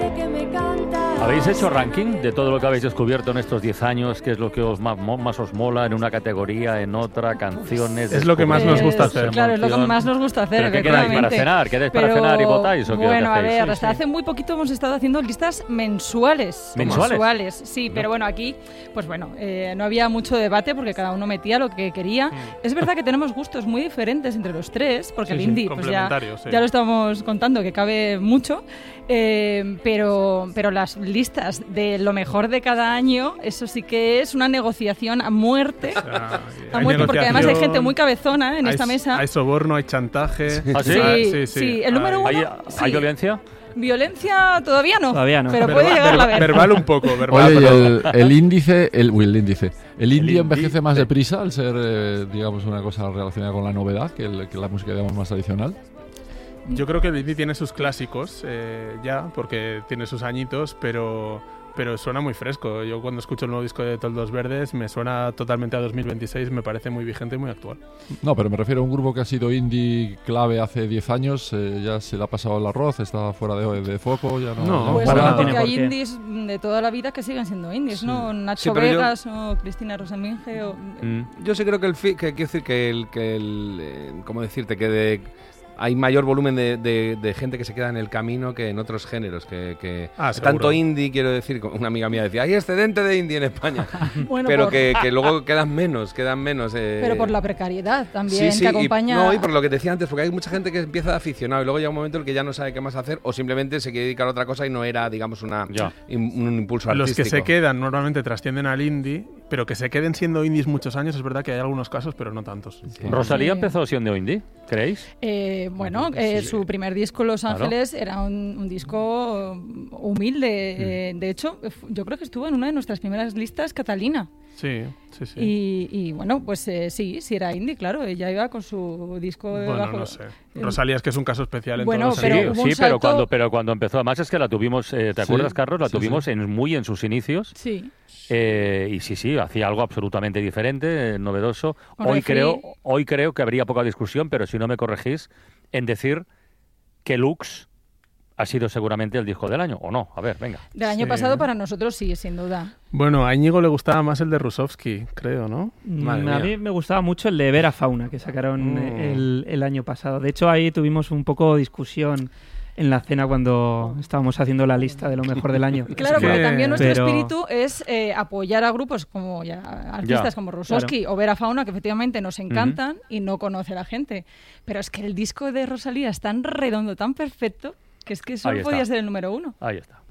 ¿Habéis hecho ranking de todo lo que habéis descubierto en estos 10 años? ¿Qué es lo que más os mola en una categoría, en otra, canciones? Es lo que más nos gusta hacer. Claro, es lo que más nos gusta hacer. ¿Pero qué quedáis para cenar? ¿Quedáis para cenar y votáis? ¿O qué bueno, a ver, sí, hasta hace muy poquito hemos estado haciendo listas mensuales. ¿Mensuales? Sí, pero bueno, aquí, pues bueno, no había mucho debate porque cada uno metía lo que quería. Es verdad que tenemos gustos muy diferentes entre los tres, porque el indie, pues ya lo estamos contando, que cabe mucho. Pero las listas de lo mejor de cada año, eso sí que es una negociación a muerte. A muerte, porque además hay gente muy cabezona en esta mesa. Hay soborno, hay chantaje. ¿Ah, sí? Sí. El número uno. ¿Hay violencia? Violencia todavía no. Todavía no. Pero puede llegar a ver. Verbal un poco. Oye, el indie envejece más deprisa al ser, digamos, una cosa relacionada con la novedad que la música, digamos, más tradicional. Yo creo que el indie tiene sus clásicos ya, porque tiene sus añitos, pero suena muy fresco. Yo cuando escucho el nuevo disco de Toldos Verdes me suena totalmente a 2026, me parece muy vigente y muy actual. No, pero me refiero a un grupo que ha sido indie clave hace 10 años, ya se le ha pasado el arroz, está fuera de foco, ya no. Pues no, porque hay indies de toda la vida que siguen siendo indies, ¿no? Nacho Vegas o Cristina Rosaminge o... Yo sí creo hay mayor volumen de gente que se queda en el camino que en otros géneros. Tanto indie, quiero decir, una amiga mía decía, hay excedente de indie en España. Bueno, pero que luego quedan menos. Pero por la precariedad también, que acompaña... Y por lo que decía antes, porque hay mucha gente que empieza de aficionado y luego llega un momento en el que ya no sabe qué más hacer o simplemente se quiere dedicar a otra cosa y no era, digamos, un impulso artístico. Los que se quedan normalmente trascienden al indie, pero que se queden siendo indies muchos años, es verdad que hay algunos casos, pero no tantos. Sí. ¿Rosalía empezó siendo indie, creéis? Su primer disco, Los Ángeles, era un disco humilde. De hecho, yo creo que estuvo en una de nuestras primeras listas, Catalina. Sí. Y bueno, pues sí era indie, claro. Ella iba con su disco no sé. Rosalía es que es un caso especial en bueno, todos pero pero cuando empezó, además es que la tuvimos, ¿te acuerdas, Carlos? La tuvimos muy en sus inicios. Sí. Y sí, hacía algo absolutamente diferente, novedoso. Hoy creo que habría poca discusión, pero si no me corregís, en decir que Lux ha sido seguramente el disco del año, ¿o no? A ver, venga. Del año pasado para nosotros sí, sin duda. Bueno, a Íñigo le gustaba más el de Rusovsky, creo, ¿no? A mí me gustaba mucho el de Vera Fauna, que sacaron el año pasado. De hecho, ahí tuvimos un poco discusión en la cena cuando estábamos haciendo la lista de lo mejor del año. Claro, porque también nuestro espíritu es apoyar a grupos como artistas como Rusovsky o Vera Fauna, que efectivamente nos encantan y no conoce la gente. Pero es que el disco de Rosalía es tan redondo, tan perfecto, que es que solo podía ser el número uno. Ahí está.